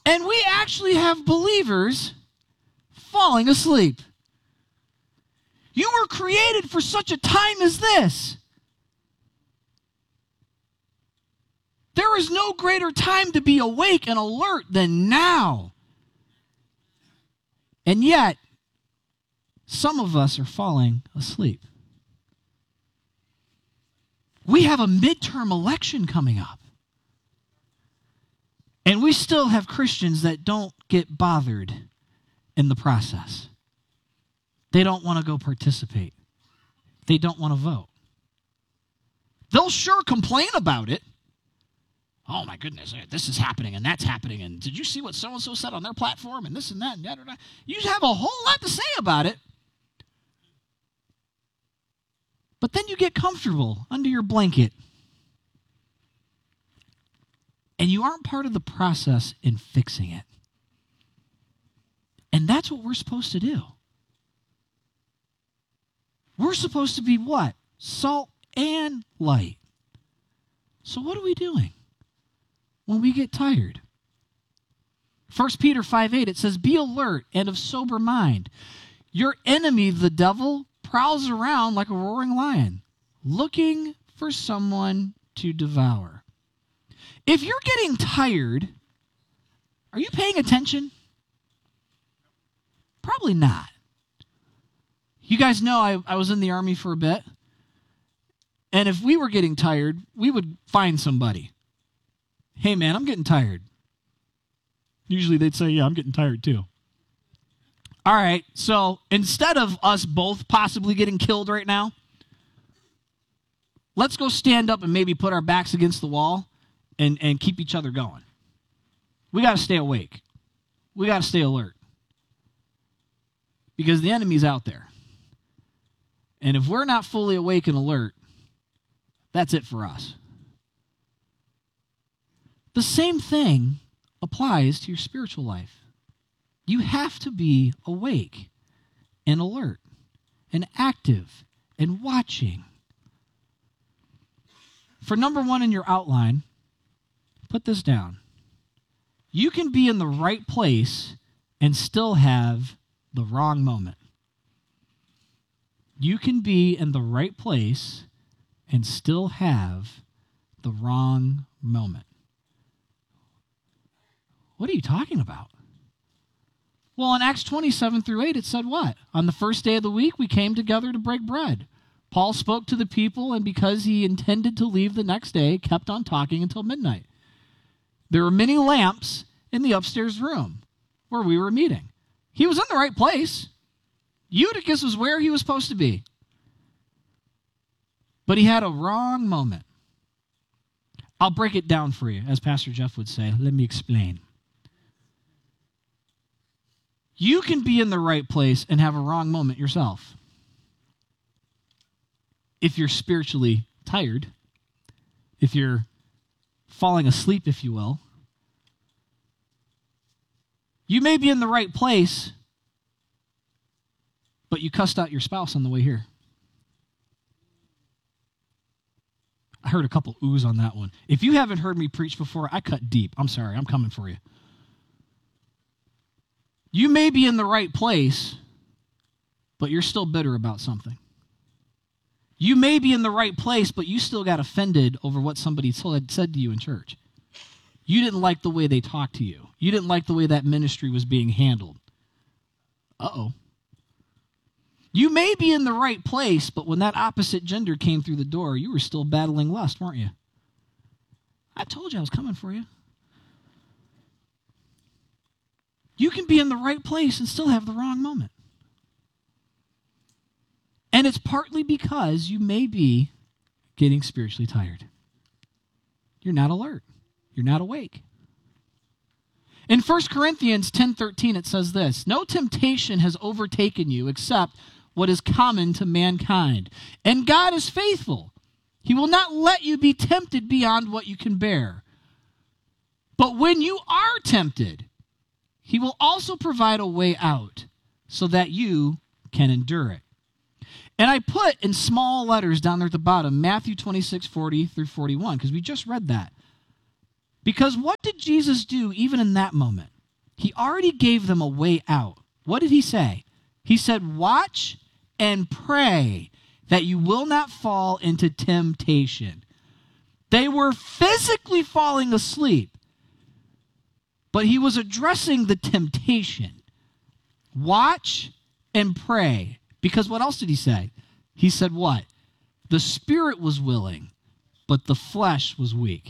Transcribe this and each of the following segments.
And we actually have believers falling asleep. You were created for such a time as this. There is no greater time to be awake and alert than now. And yet, some of us are falling asleep. We have a midterm election coming up. And we still have Christians that don't get bothered in the process. They don't want to go participate. They don't want to vote. They'll sure complain about it. Oh my goodness, this is happening and that's happening. And did you see what so-and-so said on their platform and this and that and that? You have a whole lot to say about it. But then you get comfortable under your blanket. And you aren't part of the process in fixing it. And that's what we're supposed to do. We're supposed to be what? Salt and light. So what are we doing when we get tired? 1 Peter 5:8, it says, be alert and of sober mind. Your enemy, the devil, prowls around like a roaring lion, looking for someone to devour. If you're getting tired, are you paying attention? Probably not. You guys know I was in the Army for a bit. And if we were getting tired, we would find somebody. Hey, man, I'm getting tired. Usually they'd say, yeah, I'm getting tired too. All right, so instead of us both possibly getting killed right now, let's go stand up and maybe put our backs against the wall and keep each other going. We got to stay awake. We got to stay alert. Because the enemy's out there. And if we're not fully awake and alert, that's it for us. The same thing applies to your spiritual life. You have to be awake and alert and active and watching. For number one in your outline, put this down. You can be in the right place and still have the wrong moment. You can be in the right place and still have the wrong moment. What are you talking about? Well, in Acts 27-8, it said what? On the first day of the week, we came together to break bread. Paul spoke to the people, and because he intended to leave the next day, kept on talking until midnight. There were many lamps in the upstairs room where we were meeting. He was in the right place. Eutychus was where he was supposed to be. But he had a wrong moment. I'll break it down for you, as Pastor Jeff would say. Let me explain. You can be in the right place and have a wrong moment yourself. If you're spiritually tired, if you're falling asleep, if you will, you may be in the right place, but you cussed out your spouse on the way here. I heard a couple oohs on that one. If you haven't heard me preach before, I cut deep. I'm sorry, I'm coming for you. You may be in the right place, but you're still bitter about something. You may be in the right place, but you still got offended over what somebody had said to you in church. You didn't like the way they talked to you. You didn't like the way that ministry was being handled. Uh-oh. You may be in the right place, but when that opposite gender came through the door, you were still battling lust, weren't you? I told you I was coming for you. You can be in the right place and still have the wrong moment. And it's partly because you may be getting spiritually tired. You're not alert. You're not awake. In 1 Corinthians 10:13, it says this, no temptation has overtaken you except what is common to mankind. And God is faithful. He will not let you be tempted beyond what you can bear. But when you are tempted, he will also provide a way out so that you can endure it. And I put in small letters down there at the bottom, Matthew 26:40-41, because we just read that. Because what did Jesus do even in that moment? He already gave them a way out. What did he say? He said, watch and pray that you will not fall into temptation. They were physically falling asleep, but he was addressing the temptation. Watch and pray. Because what else did he say? He said what? The spirit was willing, but the flesh was weak.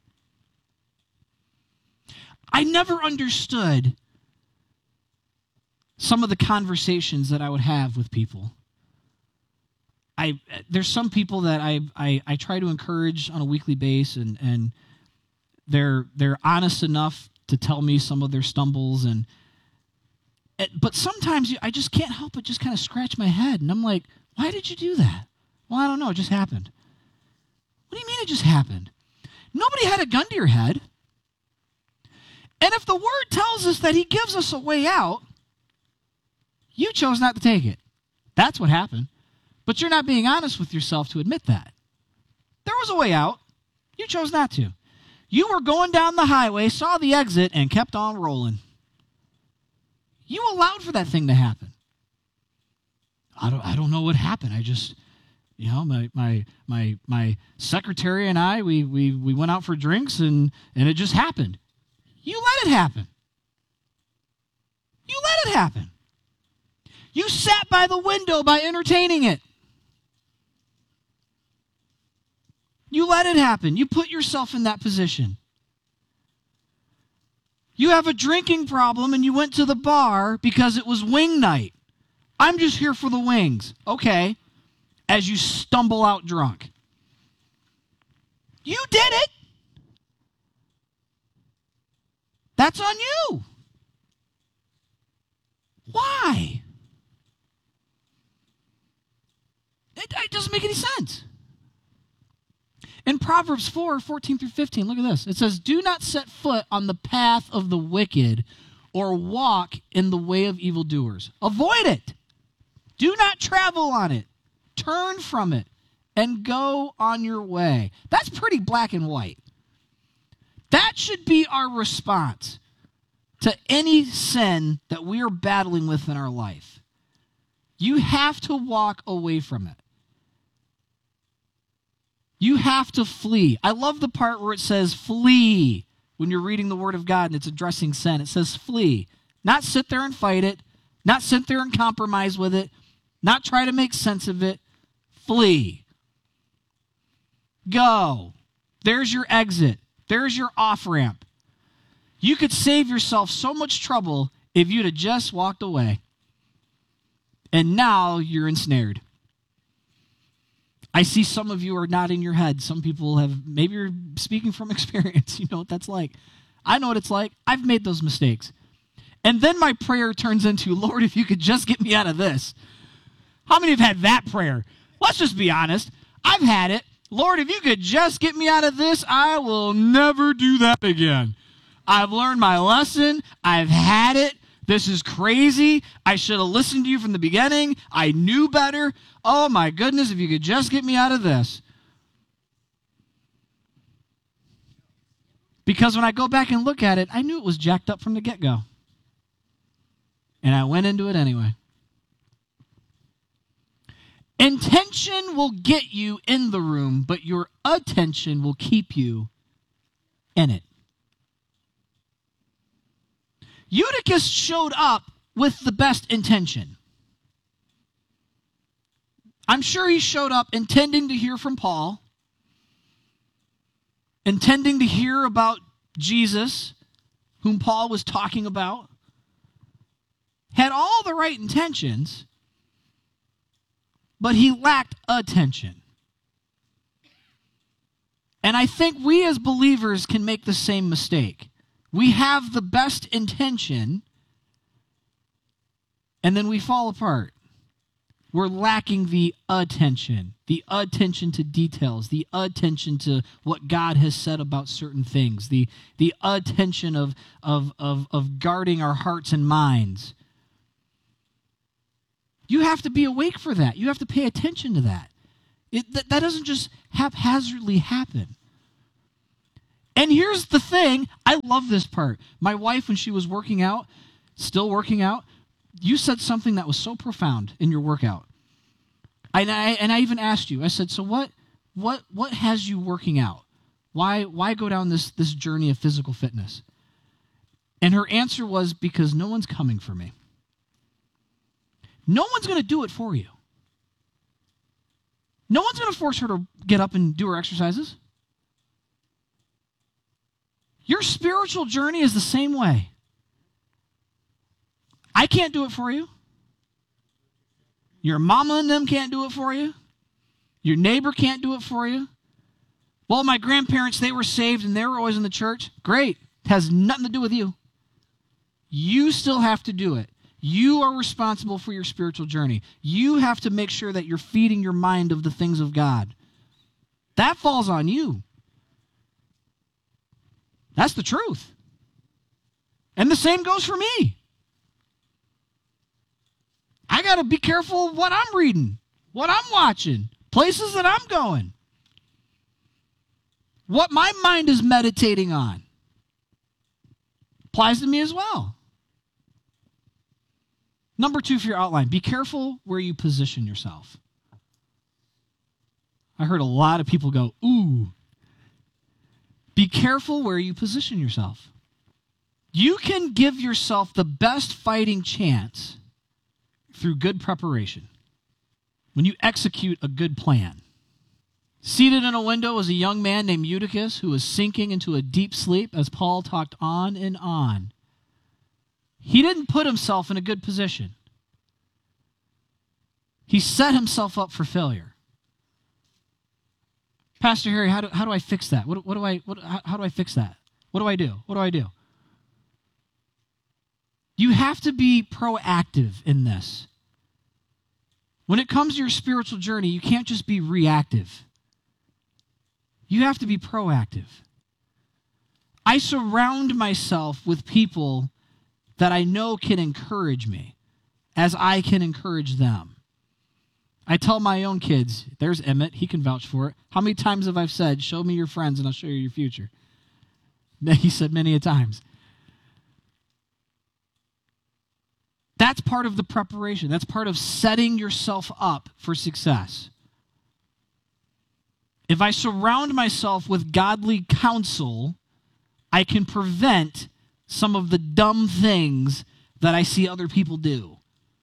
I never understood some of the conversations that I would have with people. There's some people that I try to encourage on a weekly basis, and they're honest enough to tell me some of their stumbles, but sometimes I just can't help but just kind of scratch my head, and I'm like, why did you do that? Well, I don't know, it just happened. What do you mean it just happened? Nobody had a gun to your head. And if the word tells us that he gives us a way out, you chose not to take it. That's what happened. But you're not being honest with yourself to admit that. There was a way out. You chose not to. You were going down the highway, saw the exit, and kept on rolling. You allowed for that thing to happen. I don't know what happened. I just, my secretary and I, we went out for drinks, and it just happened. You let it happen. You let it happen. You sat by the window by entertaining it. You let it happen. You put yourself in that position. You have a drinking problem and you went to the bar because it was wing night. I'm just here for the wings. Okay. As you stumble out drunk. You did it. That's on you. Why? It doesn't make any sense. In Proverbs 4:14 through 15, look at this. It says, do not set foot on the path of the wicked or walk in the way of evildoers. Avoid it. Do not travel on it. Turn from it and go on your way. That's pretty black and white. That should be our response to any sin that we are battling with in our life. You have to walk away from it. You have to flee. I love the part where it says flee when you're reading the Word of God and it's addressing sin. It says flee. Not sit there and fight it. Not sit there and compromise with it. Not try to make sense of it. Flee. Go. There's your exit. There's your off-ramp. You could save yourself so much trouble if you'd have just walked away. And now you're ensnared. I see some of you are nodding your head. Some people have, maybe you're speaking from experience. You know what that's like. I know what it's like. I've made those mistakes. And then my prayer turns into, Lord, if you could just get me out of this. How many have had that prayer? Let's just be honest. I've had it. Lord, if you could just get me out of this, I will never do that again. I've learned my lesson. I've had it. This is crazy. I should have listened to you from the beginning. I knew better. Oh my goodness, if you could just get me out of this. Because when I go back and look at it, I knew it was jacked up from the get-go. And I went into it anyway. Intention will get you in the room, but your attention will keep you in it. Eutychus showed up with the best intention. I'm sure he showed up intending to hear from Paul, intending to hear about Jesus, whom Paul was talking about, had all the right intentions, but he lacked attention. And I think we as believers can make the same mistake. We have the best intention, and then we fall apart. We're lacking the attention to details, the attention to what God has said about certain things, the attention of guarding our hearts and minds. You have to be awake for that. You have to pay attention to that. That doesn't just haphazardly happen. And here's the thing. I love this part. My wife, when she was working out, still working out, you said something that was so profound in your workout. And I even asked you, I said, so what has you working out? Why go down this journey of physical fitness? And her answer was, because no one's coming for me. No one's going to do it for you. No one's going to force her to get up and do her exercises. Your spiritual journey is the same way. I can't do it for you. Your mama and them can't do it for you. Your neighbor can't do it for you. Well, my grandparents, they were saved and they were always in the church. Great. It has nothing to do with you. You still have to do it. You are responsible for your spiritual journey. You have to make sure that you're feeding your mind of the things of God. That falls on you. That's the truth. And the same goes for me. I got to be careful of what I'm reading, what I'm watching, places that I'm going, what my mind is meditating on. Applies to me as well. Number 2 for your outline, be careful where you position yourself. I heard a lot of people go, ooh. Be careful where you position yourself. You can give yourself the best fighting chance through good preparation, when you execute a good plan. Seated in a window was a young man named Eutychus who was sinking into a deep sleep as Paul talked on and on. He didn't put himself in a good position. He set himself up for failure. Pastor Harry, how do I fix that? How do I fix that? What do I do? What do I do? You have to be proactive in this. When it comes to your spiritual journey, you can't just be reactive. You have to be proactive. I surround myself with people that I know can encourage me as I can encourage them. I tell my own kids, there's Emmett, he can vouch for it. How many times have I said, show me your friends and I'll show you your future? He said many a times. That's part of the preparation. That's part of setting yourself up for success. If I surround myself with godly counsel, I can prevent some of the dumb things that I see other people do.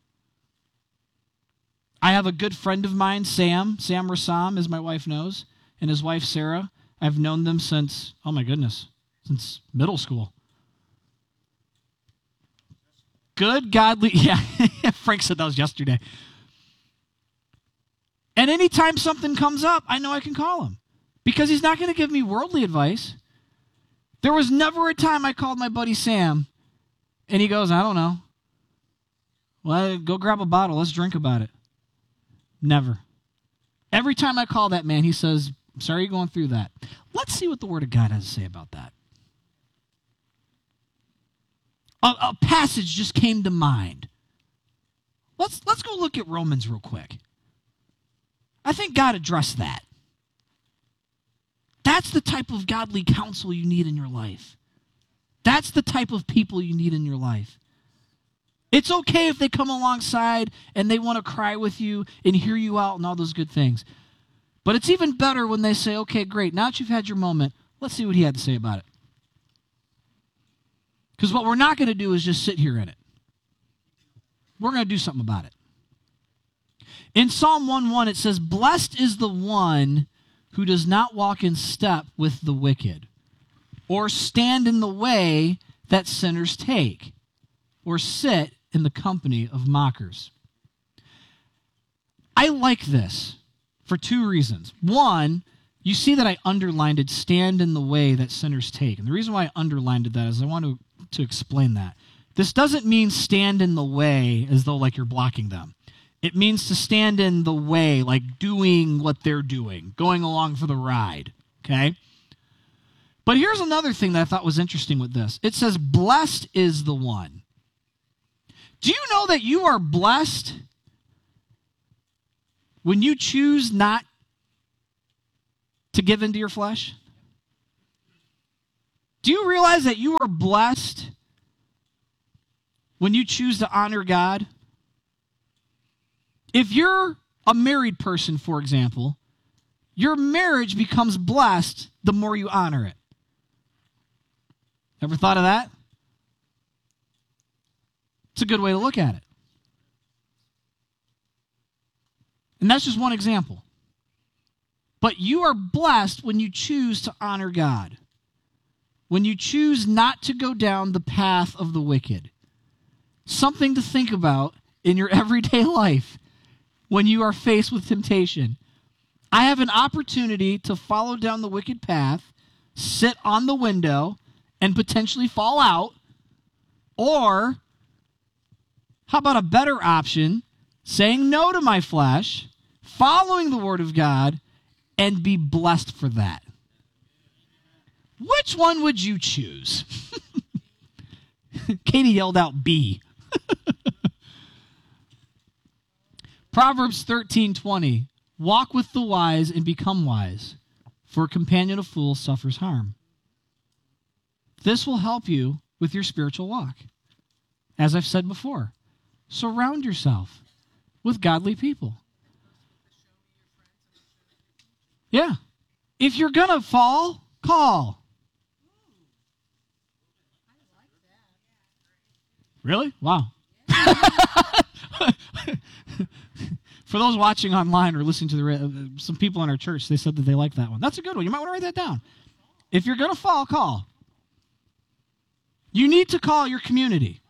I have a good friend of mine, Sam Rassam, as my wife knows, and his wife, Sarah. I've known them since, oh my goodness, since middle school. Good, godly, yeah, Frank said that was yesterday. And anytime something comes up, I know I can call him because he's not going to give me worldly advice. There was never a time I called my buddy Sam and he goes, I don't know. Well, go grab a bottle. Let's drink about it. Never. Every time I call that man, he says, I'm sorry you're going through that. Let's see what the Word of God has to say about that. A passage just came to mind. Let's go look at Romans real quick. I think God addressed that. That's the type of godly counsel you need in your life. That's the type of people you need in your life. It's okay if they come alongside and they want to cry with you and hear you out and all those good things. But it's even better when they say, okay, great, now that you've had your moment, let's see what he had to say about it. Because what we're not going to do is just sit here in it. We're going to do something about it. In Psalm 1:1, it says, blessed is the one who does not walk in step with the wicked, or stand in the way that sinners take, or sit in the company of mockers. I like this for 2 reasons. One, you see that I underlined it, stand in the way that sinners take. And the reason why I underlined that is I want to explain that. This doesn't mean stand in the way as though like you're blocking them. It means to stand in the way, like doing what they're doing, going along for the ride, okay? But here's another thing that I thought was interesting with this. It says, blessed is the one. Do you know that you are blessed when you choose not to give into your flesh? Do you realize that you are blessed when you choose to honor God? If you're a married person, for example, your marriage becomes blessed the more you honor it. Ever thought of that? It's a good way to look at it. And that's just one example. But you are blessed when you choose to honor God. When you choose not to go down the path of the wicked. Something to think about in your everyday life when you are faced with temptation. I have an opportunity to follow down the wicked path, sit on the window, and potentially fall out. Or, how about a better option? Saying no to my flesh, following the Word of God, and be blessed for that. Which one would you choose? Katie yelled out B. Proverbs 13:20. Walk with the wise and become wise, for a companion of fools suffers harm. This will help you with your spiritual walk. As I've said before, surround yourself with godly people. Yeah. If you're going to fall, call. Really? Wow. For those watching online or listening to some people in our church, they said that they like that one. That's a good one. You might want to write that down. If you're going to fall, call. You need to call your community.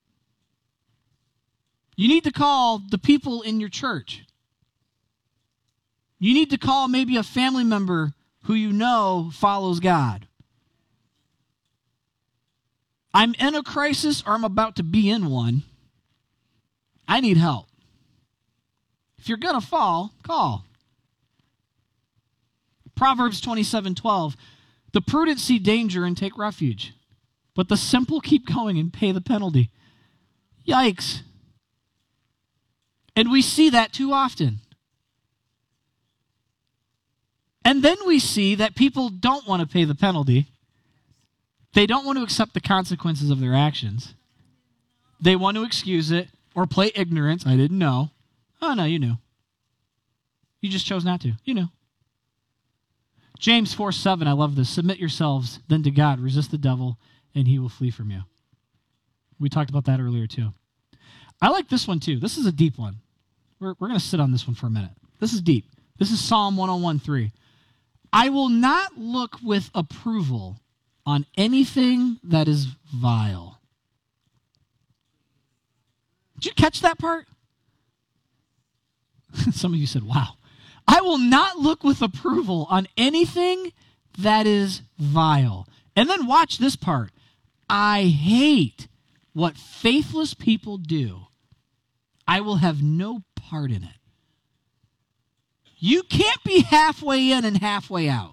You need to call the people in your church. You need to call maybe a family member who you know follows God. I'm in a crisis or I'm about to be in one. I need help. If you're going to fall, call. Proverbs 27:12. The prudent see danger and take refuge, but the simple keep going and pay the penalty. Yikes. And we see that too often. And then we see that people don't want to pay the penalty. They don't want to accept the consequences of their actions. They want to excuse it or play ignorance. I didn't know. Oh, no, you knew. You just chose not to. You knew. James 4:7, I love this. Submit yourselves then to God. Resist the devil, and he will flee from you. We talked about that earlier, too. I like this one, too. This is a deep one. We're going to sit on this one for a minute. This is deep. This is Psalm 101:3. I will not look with approval on anything that is vile. Did you catch that part? Some of you said, wow. I will not look with approval on anything that is vile. And then watch this part. I hate what faithless people do. I will have no part in it. You can't be halfway in and halfway out.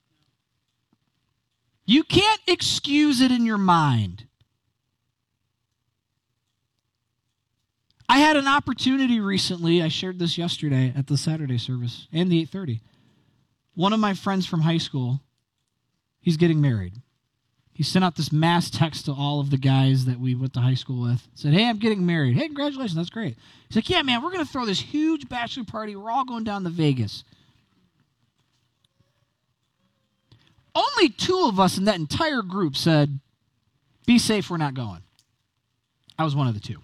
You can't excuse it in your mind. I had an opportunity recently, I shared this yesterday at the Saturday service and the 8:30. One of my friends from high school, he's getting married. He sent out this mass text to all of the guys that we went to high school with. Said, hey, I'm getting married. Hey, congratulations, that's great. He's like, yeah, man, we're going to throw this huge bachelor party. We're all going down to Vegas. Only 2 of us in that entire group said, be safe, we're not going. I was one of the 2.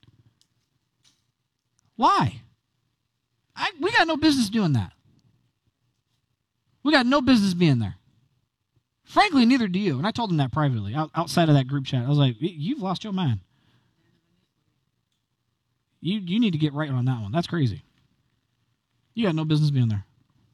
Why? We got no business doing that. We got no business being there. Frankly, neither do you. And I told him that privately, outside of that group chat. I was like, you've lost your mind. You need to get right on that one. That's crazy. You got no business being there.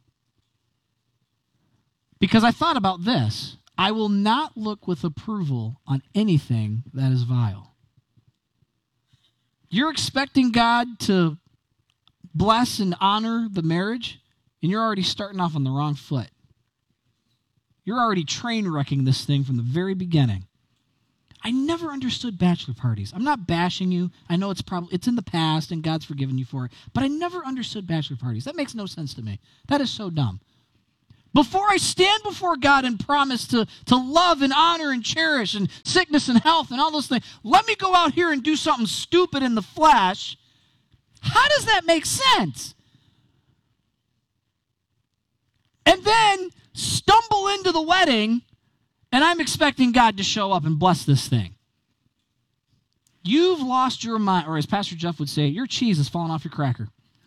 Because I thought about this. I will not look with approval on anything that is vile. You're expecting God to bless and honor the marriage, and you're already starting off on the wrong foot. You're already train wrecking this thing from the very beginning. I never understood bachelor parties. I'm not bashing you. I know it's in the past and God's forgiven you for it, but I never understood bachelor parties. That makes no sense to me. That is so dumb. Before I stand before God and promise to love and honor and cherish and sickness and health and all those things, let me go out here and do something stupid in the flesh. How does that make sense? And then stumble into the wedding, and I'm expecting God to show up and bless this thing. You've lost your mind, or as Pastor Jeff would say, your cheese is falling off your cracker.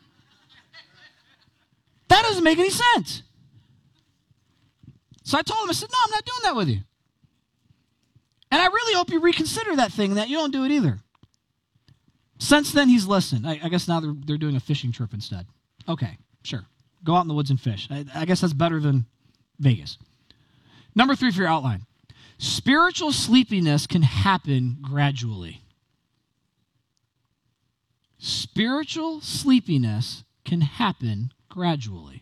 That doesn't make any sense. So I told him, I said, no, I'm not doing that with you. And I really hope you reconsider that thing, that you don't do it either. Since then, he's listened. I guess now they're doing a fishing trip instead. Okay, sure. Go out in the woods and fish. I guess that's better than Vegas. Number 3 for your outline. Spiritual sleepiness can happen gradually. Spiritual sleepiness can happen gradually.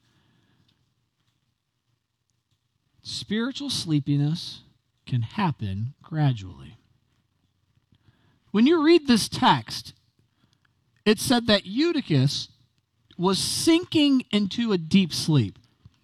Spiritual sleepiness can happen gradually. When you read this text, it said that Eutychus was sinking into a deep sleep.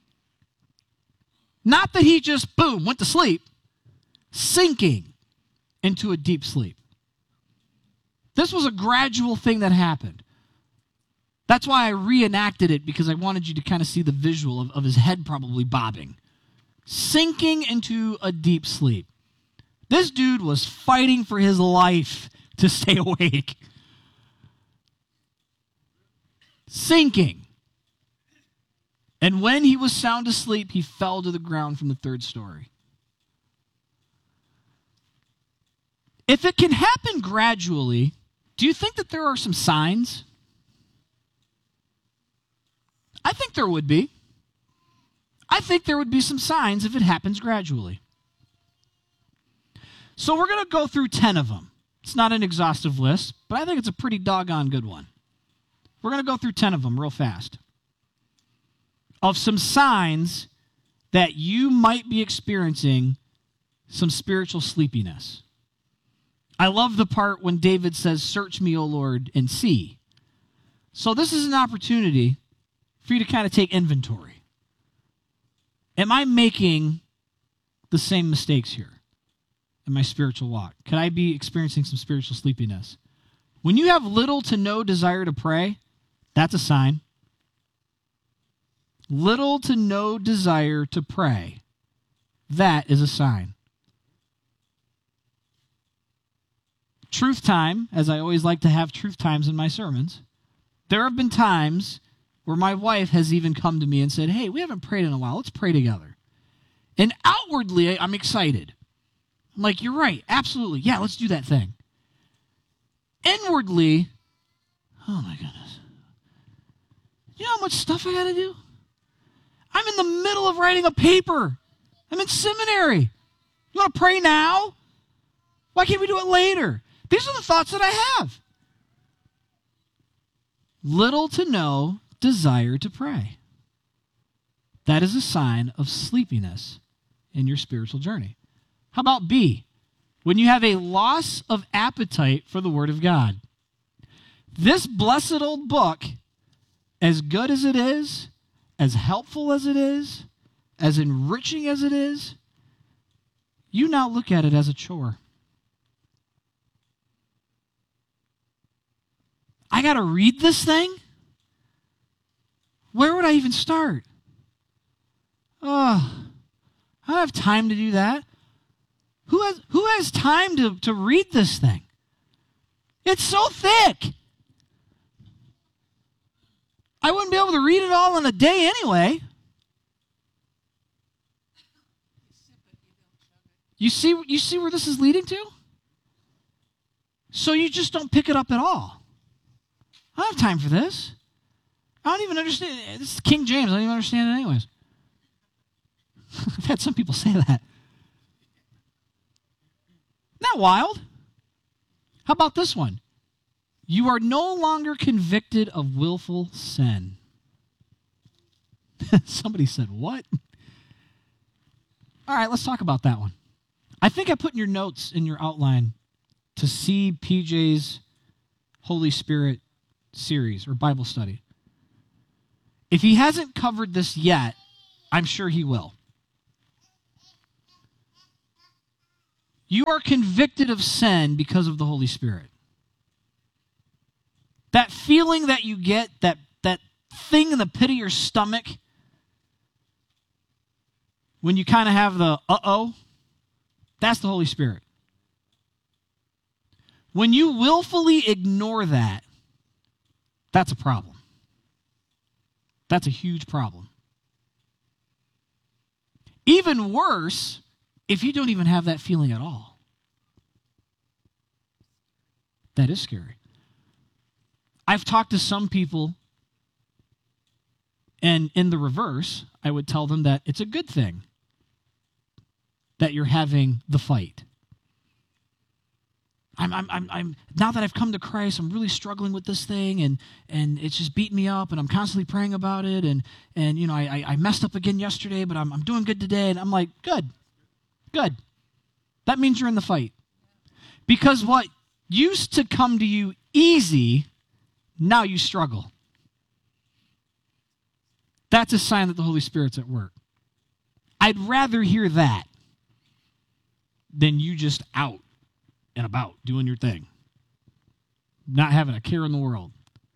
Not that he just, boom, went to sleep. Sinking into a deep sleep. This was a gradual thing that happened. That's why I reenacted it, because I wanted you to kind of see the visual of his head probably bobbing. Sinking into a deep sleep. This dude was fighting for his life to stay awake. Sinking. And when he was sound asleep, he fell to the ground from the 3rd story. If it can happen gradually, do you think that there are some signs? I think there would be. I think there would be some signs if it happens gradually. So we're going to go through 10 of them. It's not an exhaustive list, but I think it's a pretty doggone good one. We're going to go through 10 of them real fast. Of some signs that you might be experiencing some spiritual sleepiness. I love the part when David says, "Search me, O Lord, and see." So this is an opportunity for you to kind of take inventory. Am I making the same mistakes here in my spiritual walk? Could I be experiencing some spiritual sleepiness? When you have little to no desire to pray, that's a sign. Little to no desire to pray, that is a sign. Truth time, as I always like to have truth times in my sermons, there have been times where my wife has even come to me and said, "Hey, we haven't prayed in a while. Let's pray together." And outwardly, I'm excited. I'm like, "You're right. Absolutely. Yeah, let's do that thing." Inwardly, oh my goodness. You know how much stuff I got to do? I'm in the middle of writing a paper. I'm in seminary. You want to pray now? Why can't we do it later? These are the thoughts that I have. Little to no desire to pray. That is a sign of sleepiness in your spiritual journey. How about B? When you have a loss of appetite for the Word of God. This blessed old book, as good as it is, as helpful as it is, as enriching as it is, you now look at it as a chore. I got to read this thing? Where would I even start? Oh, I don't have time to do that. Who has time to read this thing? It's so thick. I wouldn't be able to read it all in a day anyway. You see where this is leading to? So you just don't pick it up at all. I don't have time for this. I don't even understand. This is King James. I don't even understand it anyways. I've had some people say that. Isn't that wild? How about this one? You are no longer convicted of willful sin. Somebody said, what? All right, let's talk about that one. I think I put in your notes, in your outline, to see PJ's Holy Spirit series or Bible study. If he hasn't covered this yet, I'm sure he will. You are convicted of sin because of the Holy Spirit. That feeling that you get, that thing in the pit of your stomach, when you kind of have the uh-oh, that's the Holy Spirit. When you willfully ignore that, that's a problem. That's a huge problem. Even worse, if you don't even have that feeling at all. That is scary. I've talked to some people, and in the reverse, I would tell them that it's a good thing that you're having the fight. I'm now that I've come to Christ, I'm really struggling with this thing, and it's just beating me up, and I'm constantly praying about it, and you know, I messed up again yesterday, but I'm doing good today, and I'm like, good. That means you're in the fight. Because what used to come to you easy, now you struggle. That's a sign that the Holy Spirit's at work. I'd rather hear that than you just out and about doing your thing, not having a care in the world.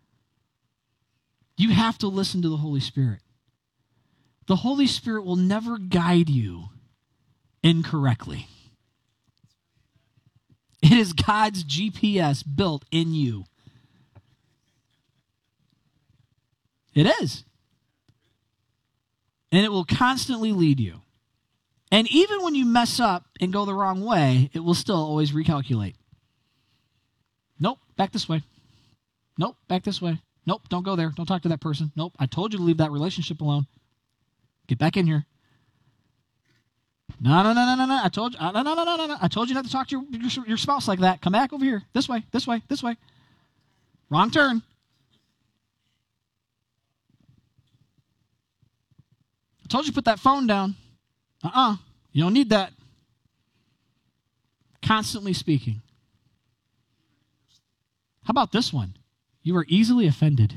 You have to listen to the Holy Spirit. The Holy Spirit will never guide you incorrectly. It is God's GPS built in you. It is. And it will constantly lead you. And even when you mess up and go the wrong way, it will still always recalculate. Nope, back this way. Nope, back this way. Nope, don't go there. Don't talk to that person. Nope, I told you to leave that relationship alone. Get back in here. No. I told you. No. I told you not to talk to your spouse like that. Come back over here. This way. Wrong turn. I told you to put that phone down. You don't need that. Constantly speaking. How about this one? You are easily offended.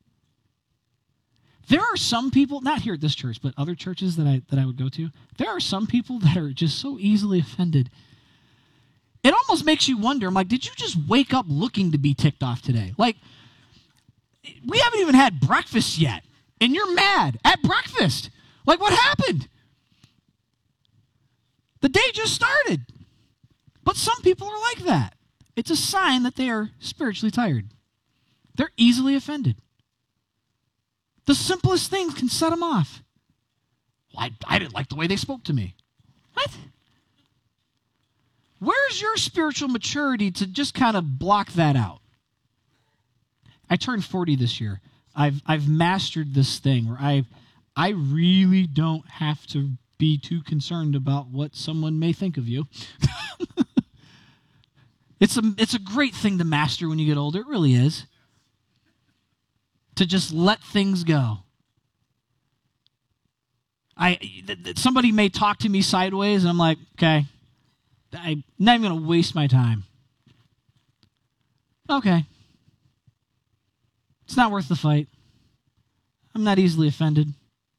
There are some people, not here at this church, but other churches that I would go to, there are some people that are just so easily offended. It almost makes you wonder, I'm like, did you just wake up looking to be ticked off today? Like, we haven't even had breakfast yet, and you're mad at breakfast. Like, what happened? The day just started. But some people are like that. It's a sign that they are spiritually tired. They're easily offended. The simplest things can set them off. Well, I didn't like the way they spoke to me. What? Where's your spiritual maturity to just kind of block that out? I turned 40 this year. I've mastered this thing where I really don't have to be too concerned about what someone may think of you. It's a great thing to master when you get older. It really is. To just let things go. Somebody may talk to me sideways, and I'm like, okay, I'm not even going to waste my time. Okay. It's not worth the fight. I'm not easily offended.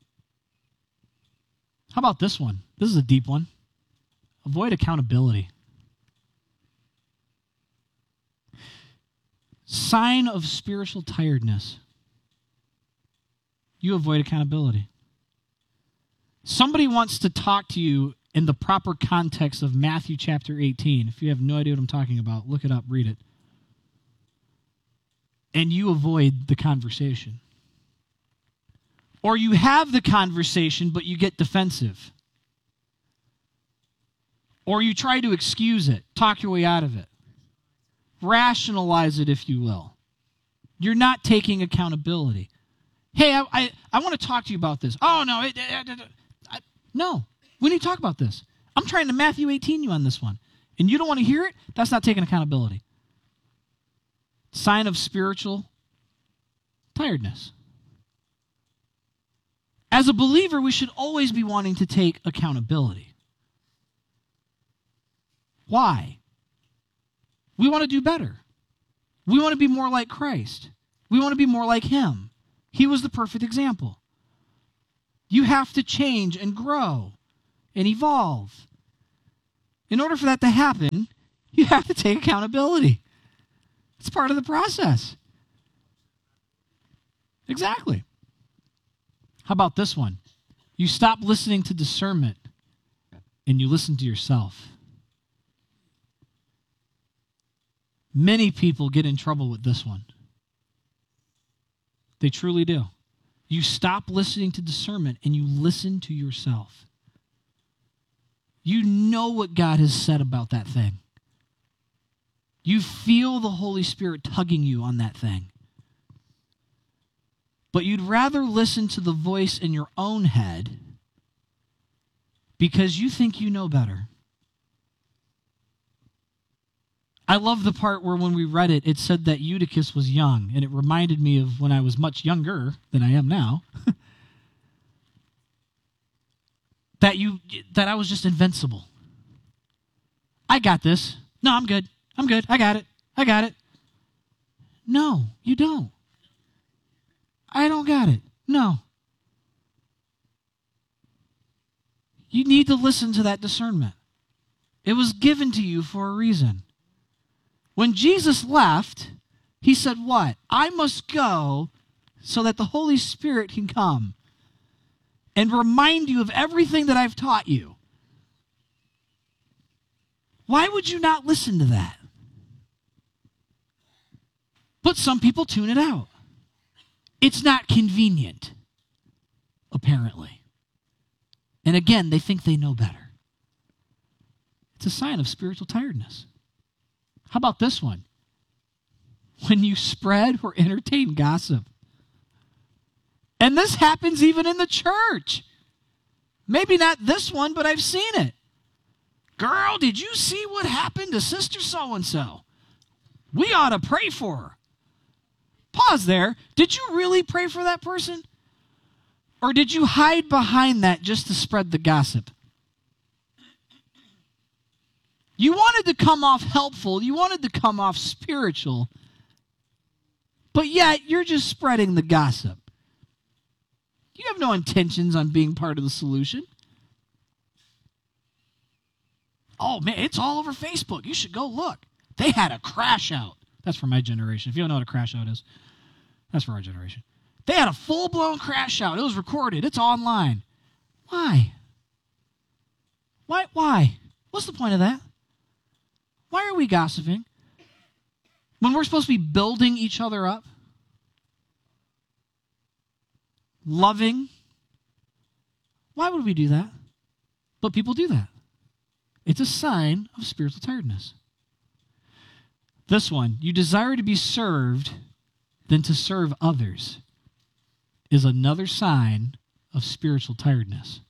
How about this one? This is a deep one. Avoid accountability. Sign of spiritual tiredness. You avoid accountability. Somebody wants to talk to you in the proper context of Matthew chapter 18. If you have no idea what I'm talking about, look it up, read it. And you avoid the conversation. Or you have the conversation, but you get defensive. Or you try to excuse it, talk your way out of it. Rationalize it, if you will. You're not taking accountability. Hey, I want to talk to you about this. Oh, no. No. We need to talk about this. I'm trying to Matthew 18 you on this one. And you don't want to hear it? That's not taking accountability. Sign of spiritual tiredness. As a believer, we should always be wanting to take accountability. Why? We want to do better. We want to be more like Christ. We want to be more like Him. He was the perfect example. You have to change and grow and evolve. In order for that to happen, you have to take accountability. It's part of the process. Exactly. How about this one? You stop listening to discernment and you listen to yourself. Many people get in trouble with this one. They truly do. You stop listening to discernment and you listen to yourself. You know what God has said about that thing. You feel the Holy Spirit tugging you on that thing. But you'd rather listen to the voice in your own head because you think you know better. I love the part where when we read it, it said that Eutychus was young, and it reminded me of when I was much younger than I am now. that I was just invincible. I got this. No, I'm good. I got it. No, you don't. I don't got it. No. You need to listen to that discernment. It was given to you for a reason. When Jesus left, he said what? I must go so that the Holy Spirit can come and remind you of everything that I've taught you. Why would you not listen to that? But some people tune it out. It's not convenient, apparently. And again, they think they know better. It's a sign of spiritual tiredness. How about this one? When you spread or entertain gossip. And this happens even in the church. Maybe not this one, but I've seen it. Girl, did you see what happened to Sister So-and-so? We ought to pray for her. Pause there. Did you really pray for that person? Or did you hide behind that just to spread the gossip? You wanted to come off helpful. You wanted to come off spiritual. But yet, you're just spreading the gossip. You have no intentions on being part of the solution. Oh, man, it's all over Facebook. You should go look. They had a crash out. That's for my generation. If you don't know what a crash out is, that's for our generation. They had a full-blown crash out. It was recorded. It's online. Why? Why? What's the point of that? Why are we gossiping? When we're supposed to be building each other up? Loving? Why would we do that? But people do that. It's a sign of spiritual tiredness. This one, you desire to be served than to serve others, is another sign of spiritual tiredness.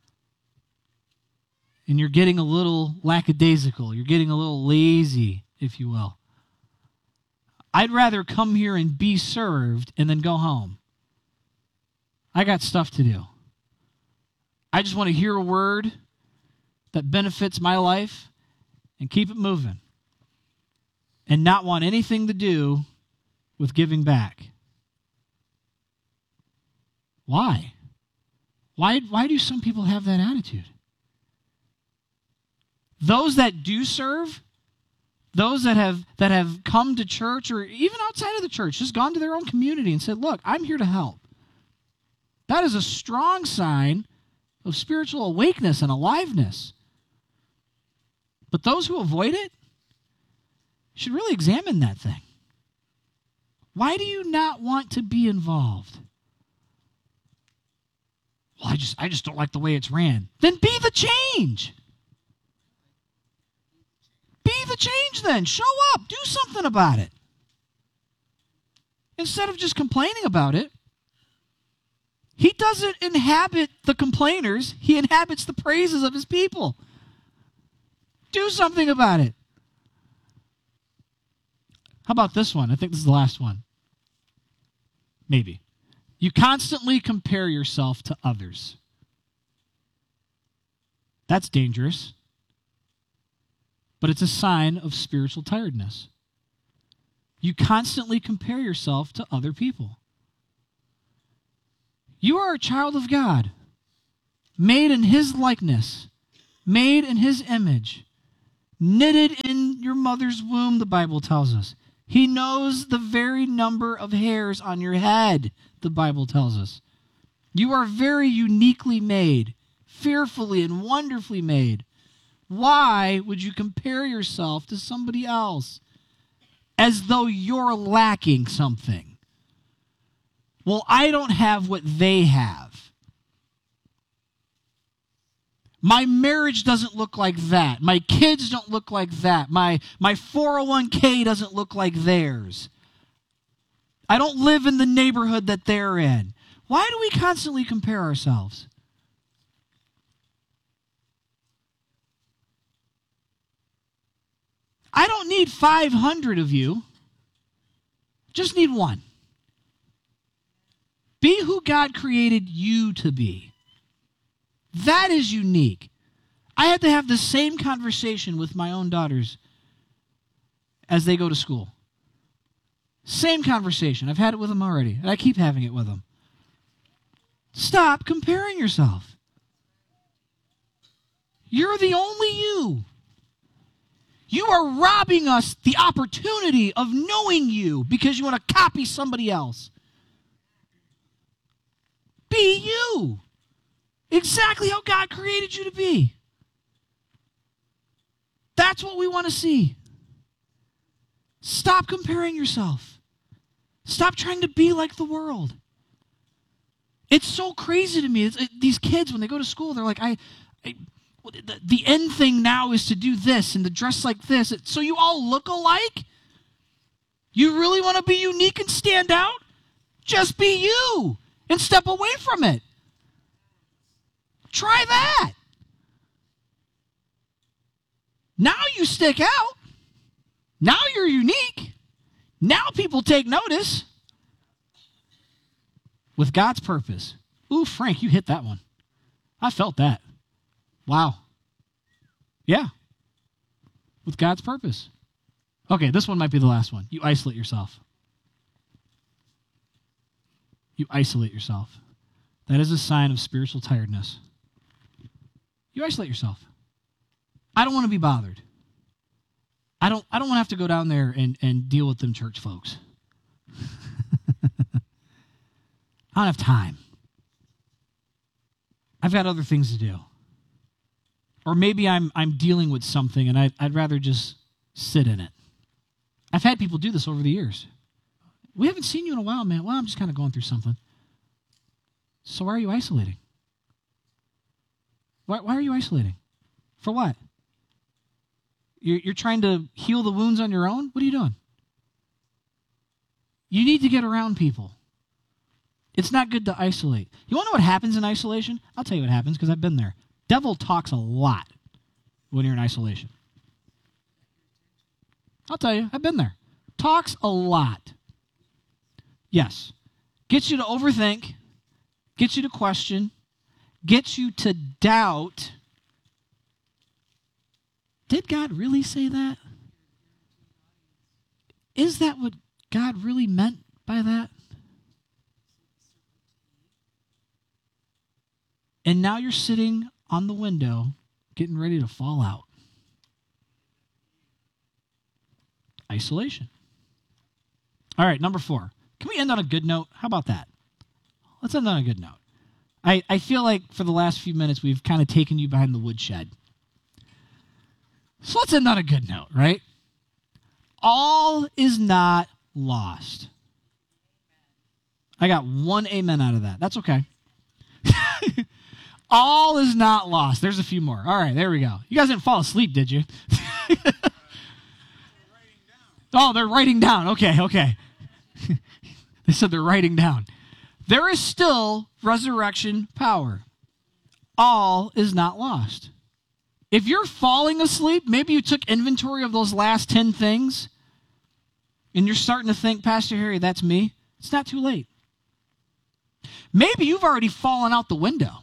And you're getting a little lackadaisical. You're getting a little lazy, if you will. I'd rather come here and be served and then go home. I got stuff to do. I just want to hear a word that benefits my life and keep it moving. And not want anything to do with giving back. Why? Why do some people have that attitude? Those that do serve, those that have come to church or even outside of the church, just gone to their own community and said, look, I'm here to help. That is a strong sign of spiritual awakeness and aliveness. But those who avoid it should really examine that thing. Why do you not want to be involved? Well, I just don't like the way it's ran. Then be the change. Be the change then. Show up. Do something about it. Instead of just complaining about it, he doesn't inhabit the complainers. He inhabits the praises of his people. Do something about it. How about this one? I think this is the last one. Maybe. You constantly compare yourself to others. That's dangerous. But it's a sign of spiritual tiredness. You constantly compare yourself to other people. You are a child of God. made in his likeness, made in his image, knitted in your mother's womb, the Bible tells us. He knows the very number of hairs on your head, the Bible tells us. You are very uniquely made, fearfully and wonderfully made. Why would you compare yourself to somebody else as though you're lacking something? Well, I don't have what they have. My marriage doesn't look like that. My kids don't look like that. My 401k doesn't look like theirs. I don't live in the neighborhood that they're in. Why do we constantly compare ourselves? I don't need 500 of you. Just need one. Be who God created you to be. That is unique. I had to have the same conversation with my own daughters as they go to school. Same conversation. I've had it with them already, and I keep having it with them. Stop comparing yourself. You're the only you. You are robbing us the opportunity of knowing you because you want to copy somebody else. Be you. Exactly how God created you to be. That's what we want to see. Stop comparing yourself. Stop trying to be like the world. It's so crazy to me. These kids, when they go to school, they're like, the end thing now is to do this and to dress like this. So you all look alike? You really want to be unique and stand out? Just be you and step away from it. Try that. Now you stick out. Now you're unique. Now people take notice. With God's purpose. Ooh, Frank, you hit that one. I felt that. Wow. Yeah. With God's purpose. Okay, this one might be the last one. You isolate yourself. You isolate yourself. That is a sign of spiritual tiredness. You isolate yourself. I don't want to be bothered. I don't want to have to go down there and deal with them church folks. I don't have time. I've got other things to do. Or maybe I'm dealing with something and I'd rather just sit in it. I've had people do this over the years. We haven't seen you in a while, man. Well, I'm just kind of going through something. So why are you isolating? Why are you isolating? For what? You're trying to heal the wounds on your own? What are you doing? You need to get around people. It's not good to isolate. You want to know what happens in isolation? I'll tell you what happens because I've been there. Devil talks a lot when you're in isolation. I'll tell you, I've been there. Talks a lot. Yes. Gets you to overthink, gets you to question, gets you to doubt. Did God really say that? Is that what God really meant by that? And now you're sitting on the window getting ready to fall out. Isolation. All right, number 4. Can we end on a good note? How about that? Let's end on a good note. I feel like for the last few minutes we've kind of taken you behind the woodshed. So let's end on a good note, right? All is not lost. I got one amen out of that. That's okay. All is not lost. There's a few more. All right, there we go. You guys didn't fall asleep, did you? Oh, they're writing down. Okay. They said they're writing down. There is still resurrection power. All is not lost. If you're falling asleep, maybe you took inventory of those last 10 things, and you're starting to think, Pastor Harry, that's me. It's not too late. Maybe you've already fallen out the window.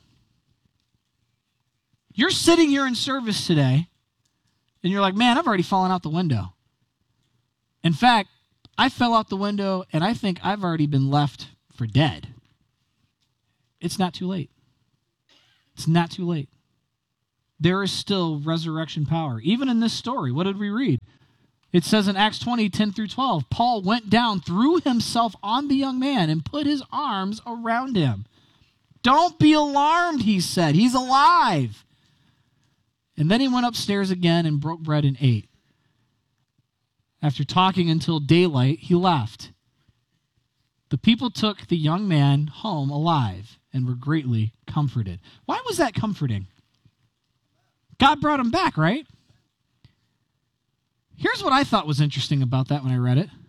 You're sitting here in service today, and you're like, man, I've already fallen out the window. In fact, I fell out the window, and I think I've already been left for dead. It's not too late. It's not too late. There is still resurrection power. Even in this story, what did we read? It says in Acts 20, 10 through 12, Paul went down, threw himself on the young man, and put his arms around him. Don't be alarmed, he said. He's alive. And then he went upstairs again and broke bread and ate. After talking until daylight, he left. The people took the young man home alive and were greatly comforted. Why was that comforting? God brought him back, right? Here's what I thought was interesting about that when I read it.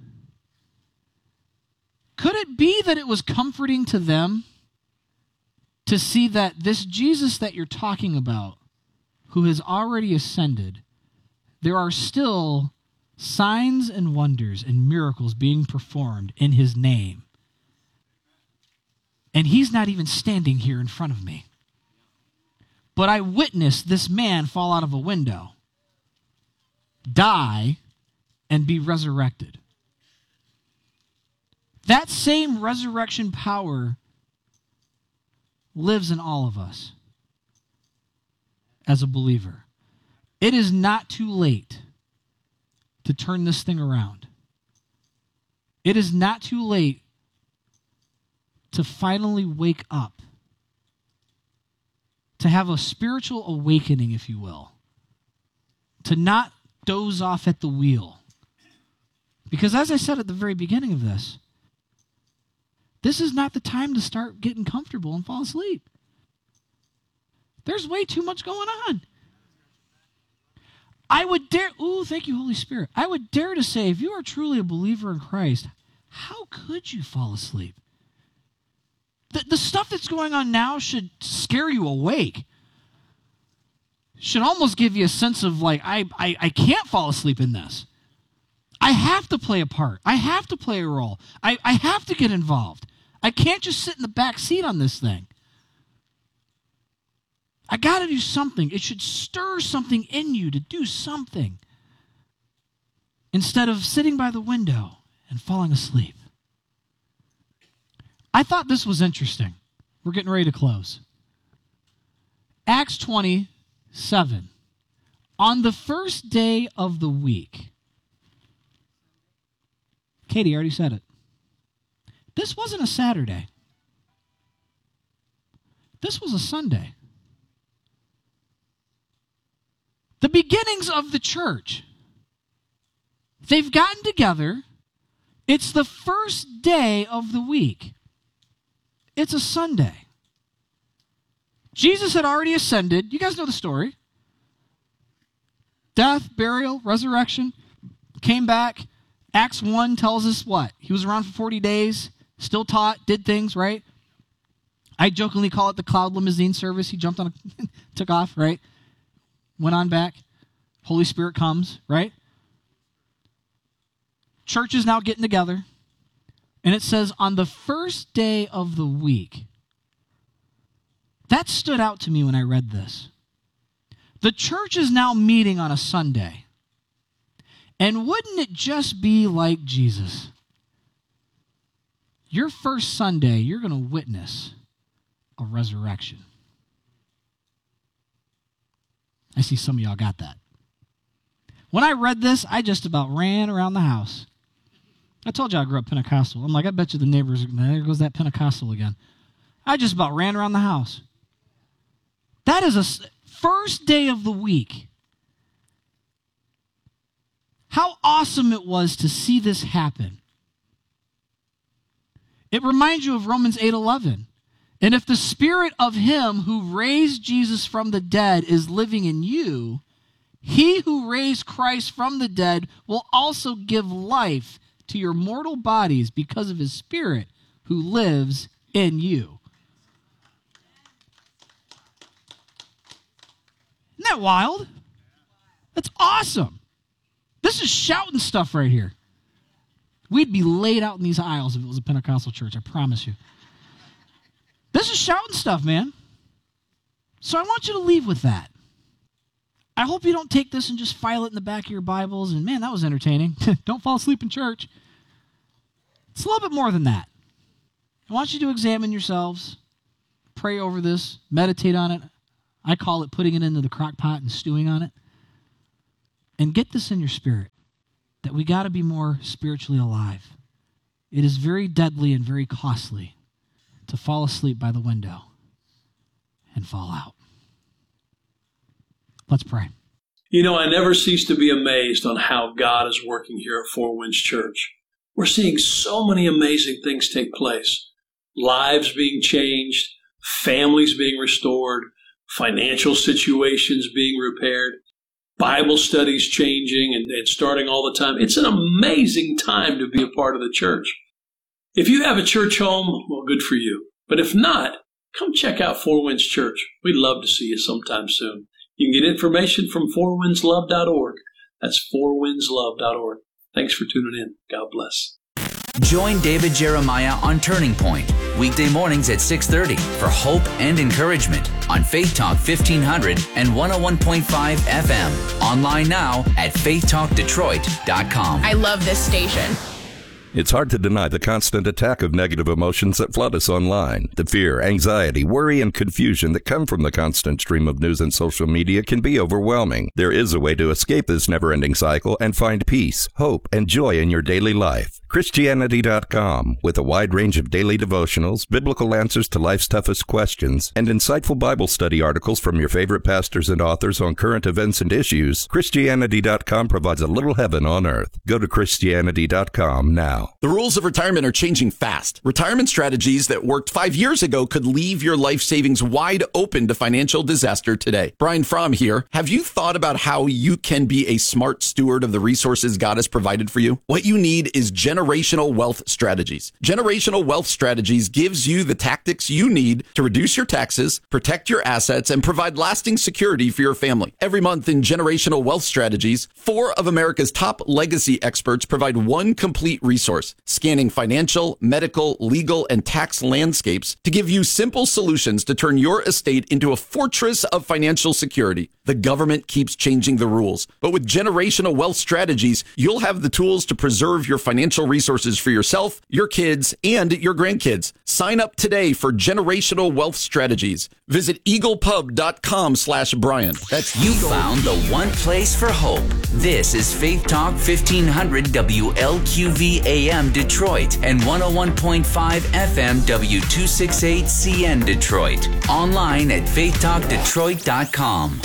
Could it be that it was comforting to them to see that this Jesus that you're talking about, who has already ascended, there are still signs and wonders and miracles being performed in his name. And he's not even standing here in front of me. But I witnessed this man fall out of a window, die, and be resurrected. That same resurrection power lives in all of us as a believer. It is not too late to turn this thing around. It is not too late to finally wake up, to have a spiritual awakening, if you will, to not doze off at the wheel. Because as I said at the very beginning of this is not the time to start getting comfortable and fall asleep. There's way too much going on. I would dare, thank you, Holy Spirit. I would dare to say, if you are truly a believer in Christ, how could you fall asleep? The stuff that's going on now should scare you awake. Should almost give you a sense of like, I can't fall asleep in this. I have to play a part. I have to play a role. I have to get involved. I can't just sit in the back seat on this thing. I got to do something. It should stir something in you to do something instead of sitting by the window and falling asleep. I thought this was interesting. We're getting ready to close. Acts 27. On the first day of the week. Katie already said it. This wasn't a Saturday. This was a Sunday. The beginnings of the church. They've gotten together. It's the first day of the week. It's a Sunday. Jesus had already ascended. You guys know the story. Death, burial, resurrection, came back. Acts 1 tells us what? He was around for 40 days, still taught, did things, right? I jokingly call it the cloud limousine service. He jumped on took off, right? Went on back. Holy Spirit comes, right? Church is now getting together. And it says, on the first day of the week. That stood out to me when I read this. The church is now meeting on a Sunday. And wouldn't it just be like Jesus? Your first Sunday, you're going to witness a resurrection. I see some of y'all got that. When I read this, I just about ran around the house. I told you I grew up Pentecostal. I'm like, I bet you the neighbors, there goes that Pentecostal again. I just about ran around the house. That is a first day of the week. How awesome it was to see this happen. It reminds you of Romans 8:11. And if the spirit of him who raised Jesus from the dead is living in you, he who raised Christ from the dead will also give life to your mortal bodies because of his spirit who lives in you. Isn't that wild? That's awesome. This is shouting stuff right here. We'd be laid out in these aisles if it was a Pentecostal church, I promise you. This is shouting stuff, man. So I want you to leave with that. I hope you don't take this and just file it in the back of your Bibles and, man, that was entertaining. Don't fall asleep in church. It's a little bit more than that. I want you to examine yourselves, pray over this, meditate on it. I call it putting it into the crock pot and stewing on it. And get this in your spirit, that we got to be more spiritually alive. It is very deadly and very costly to fall asleep by the window and fall out. Let's pray. You know, I never cease to be amazed on how God is working here at Four Winds Church. We're seeing so many amazing things take place. Lives being changed, families being restored, financial situations being repaired, Bible studies changing and starting all the time. It's an amazing time to be a part of the church. If you have a church home, well, good for you. But if not, come check out Four Winds Church. We'd love to see you sometime soon. You can get information from fourwindslove.org. That's fourwindslove.org. Thanks for tuning in. God bless. Join David Jeremiah on Turning Point, weekday mornings at 6:30 for hope and encouragement on Faith Talk 1500 and 101.5 FM. Online now at faithtalkdetroit.com. I love this station. It's hard to deny the constant attack of negative emotions that flood us online. The fear, anxiety, worry, and confusion that come from the constant stream of news and social media can be overwhelming. There is a way to escape this never-ending cycle and find peace, hope, and joy in your daily life. Christianity.com, with a wide range of daily devotionals, biblical answers to life's toughest questions, and insightful Bible study articles from your favorite pastors and authors on current events and issues, Christianity.com provides a little heaven on earth. Go to Christianity.com now. The rules of retirement are changing fast. Retirement strategies that worked 5 years ago could leave your life savings wide open to financial disaster today. Brian Fromm here. Have you thought about how you can be a smart steward of the resources God has provided for you? What you need is Generational Wealth Strategies. Generational Wealth Strategies gives you the tactics you need to reduce your taxes, protect your assets, and provide lasting security for your family. Every month in Generational Wealth Strategies, 4 of America's top legacy experts provide one complete resource, scanning financial, medical, legal, and tax landscapes to give you simple solutions to turn your estate into a fortress of financial security. The government keeps changing the rules, but with Generational Wealth Strategies, you'll have the tools to preserve your financial resources for yourself, your kids, and your grandkids. Sign up today for Generational Wealth Strategies. Visit eaglepub.com/Brian. That's you found the one place for hope. This is Faith Talk 1500 WLQV AM Detroit and 101.5 FM W268CN Detroit. Online at faithtalkdetroit.com.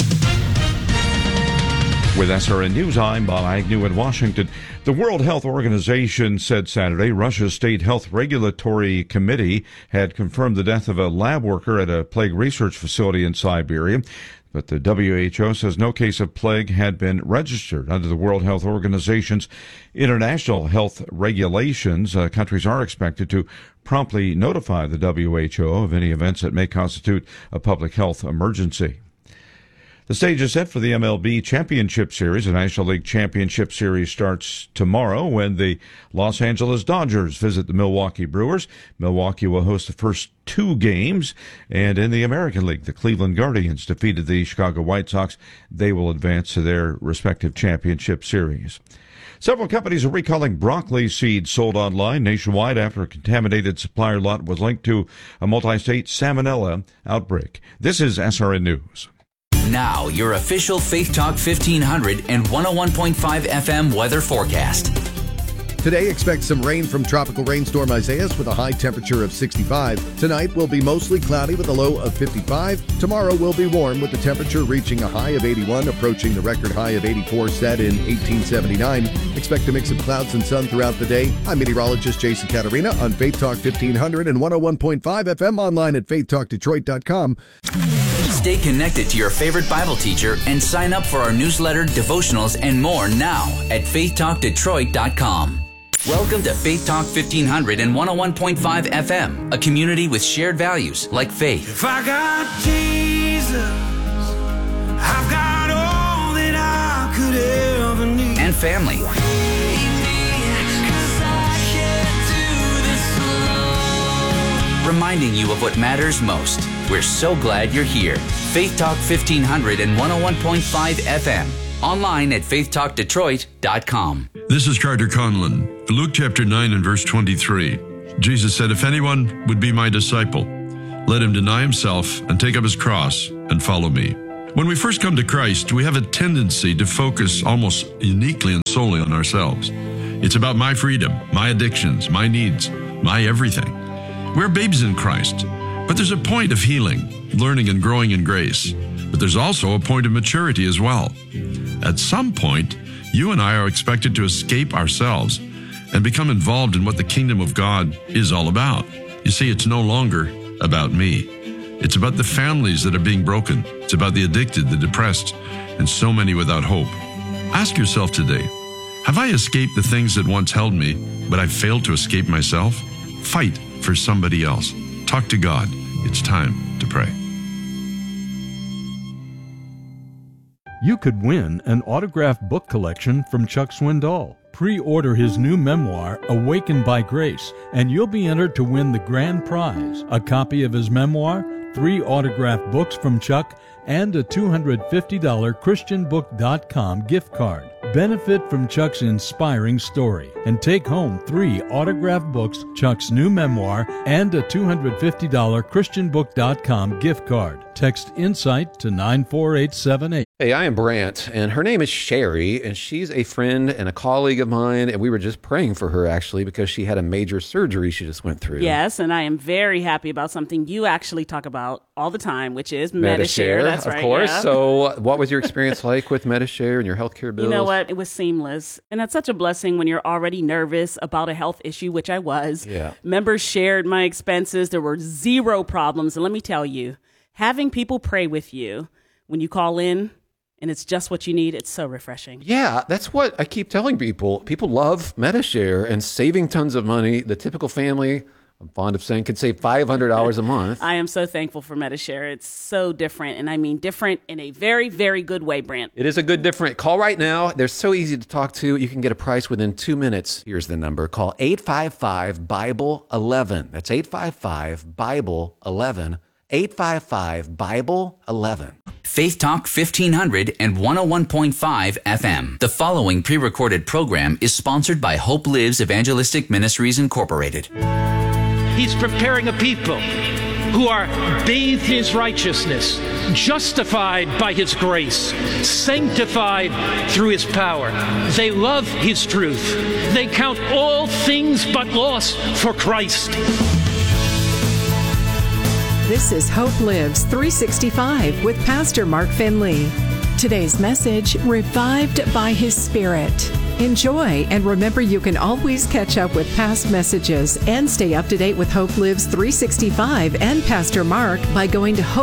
With SRN News, I'm Bob Agnew in Washington. The World Health Organization said Saturday Russia's State Health Regulatory Committee had confirmed the death of a lab worker at a plague research facility in Siberia. But the WHO says no case of plague had been registered. Under the World Health Organization's international health regulations, countries are expected to promptly notify the WHO of any events that may constitute a public health emergency. The stage is set for the MLB Championship Series. The National League Championship Series starts tomorrow when the Los Angeles Dodgers visit the Milwaukee Brewers. Milwaukee will host the first 2 games. And in the American League, the Cleveland Guardians defeated the Chicago White Sox. They will advance to their respective championship series. Several companies are recalling broccoli seeds sold online nationwide after a contaminated supplier lot was linked to a multi-state salmonella outbreak. This is SRN News. Now, your official Faith Talk 1500 and 101.5 FM weather forecast. Today, expect some rain from tropical rainstorm Isaias with a high temperature of 65. Tonight will be mostly cloudy with a low of 55. Tomorrow will be warm with the temperature reaching a high of 81, approaching the record high of 84 set in 1879. Expect a mix of clouds and sun throughout the day. I'm meteorologist Jason Caterina on Faith Talk 1500 and 101.5 FM, online at faithtalkdetroit.com. Stay connected to your favorite Bible teacher and sign up for our newsletter, devotionals, and more now at faithtalkdetroit.com. Welcome to Faith Talk 1500 and 101.5 FM, a community with shared values like faith. If I got Jesus, I've got all that I could ever need. And family. Reminding you of what matters most. We're so glad you're here. Faith Talk 1500 and 101.5 FM. Online at faithtalkdetroit.com. This is Carter Conlon. Luke chapter 9 and verse 23. Jesus said, "If anyone would be my disciple, Let him deny himself and take up his cross and follow me. When we first come to Christ, we have a tendency to focus almost uniquely and solely on ourselves. It's about my freedom, my addictions, my needs, my everything. We're babes in Christ, but there's a point of healing, learning, and growing in grace. But there's also a point of maturity as well. At some point, you and I are expected to escape ourselves and become involved in what the kingdom of God is all about. You see, it's no longer about me. It's about the families that are being broken. It's about the addicted, the depressed, and so many without hope. Ask yourself today, have I escaped the things that once held me, but I failed to escape myself? Fight for somebody else. Talk to God. It's time to pray. You could win an autographed book collection from Chuck Swindoll. Pre-order his new memoir, Awakened by Grace, and you'll be entered to win the grand prize, a copy of his memoir, 3 autographed books from Chuck, and a $250 ChristianBook.com gift card. Benefit from Chuck's inspiring story and take home 3 autographed books, Chuck's new memoir, and a $250 ChristianBook.com gift card. Text INSIGHT to 94878. Hey, I am Brant, and her name is Sherry, and she's a friend and a colleague of mine, and we were just praying for her, actually, because she had a major surgery she just went through. Yes, and I am very happy about something you actually talk about all the time, which is Medi-Share. That's right, of course. Yeah. So what was your experience like with Medi-Share and your healthcare bills? You know what? It was seamless, and that's such a blessing when you're already nervous about a health issue, which I was. Yeah. Members shared my expenses. There were 0 problems, and let me tell you, having people pray with you when you call in, and it's just what you need, it's so refreshing. Yeah, that's what I keep telling people. People love Medi-Share and saving tons of money. The typical family, I'm fond of saying, could save $500 a month. I am so thankful for Medi-Share. It's so different, and I mean different in a very, very good way, Brant. It is a good different. Call right now. They're so easy to talk to. You can get a price within 2 minutes. Here's the number. Call 855-BIBLE-11. That's 855-BIBLE-11. 855-BIBLE-11. Faith Talk 1500 and 101.5 FM. The following pre-recorded program is sponsored by Hope Lives Evangelistic Ministries Incorporated. He's preparing a people who are bathed in his righteousness, justified by his grace, sanctified through his power. They love his truth. They count all things but loss for Christ. This is Hope Lives 365 with Pastor Mark Finley. Today's message, Revived by His Spirit. Enjoy, and remember you can always catch up with past messages and stay up to date with Hope Lives 365 and Pastor Mark by going to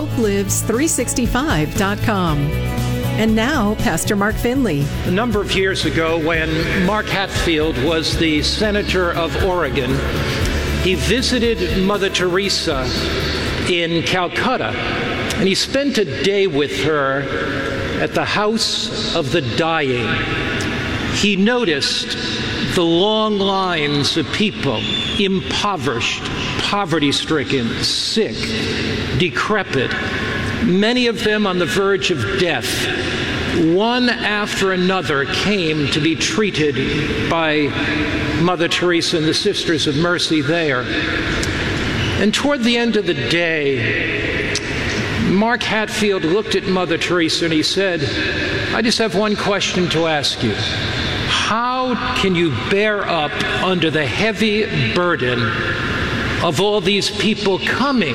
hopelives365.com. And now, Pastor Mark Finley. A number of years ago, when Mark Hatfield was the Senator of Oregon, he visited Mother Teresa in Calcutta, and he spent a day with her at the House of the Dying. He noticed the long lines of people, impoverished, poverty-stricken, sick, decrepit, many of them on the verge of death. One after another came to be treated by Mother Teresa and the Sisters of Mercy there. And toward the end of the day, Mark Hatfield looked at Mother Teresa and he said, I just have one question to ask you. How can you bear up under the heavy burden of all these people coming?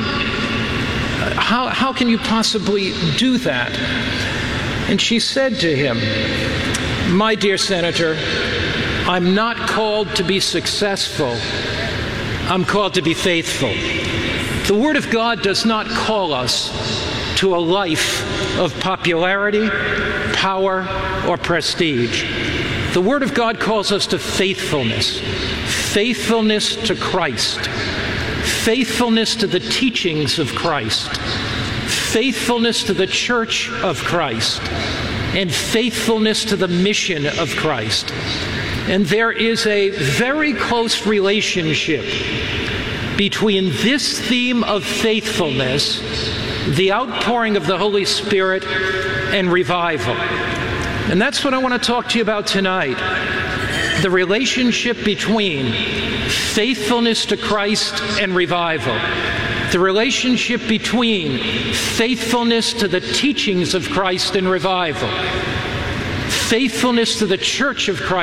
How can you possibly do that? And she said to him, my dear Senator, I'm not called to be successful. I'm called to be faithful. The Word of God does not call us to a life of popularity, power, or prestige. The Word of God calls us to faithfulness. Faithfulness to Christ. Faithfulness to the teachings of Christ. Faithfulness to the Church of Christ. And faithfulness to the mission of Christ. And there is a very close relationship between this theme of faithfulness, the outpouring of the Holy Spirit, and revival. And that's what I want to talk to you about tonight. The relationship between faithfulness to Christ and revival. the relationship between faithfulness to the teachings of Christ in revival, faithfulness to the church of Christ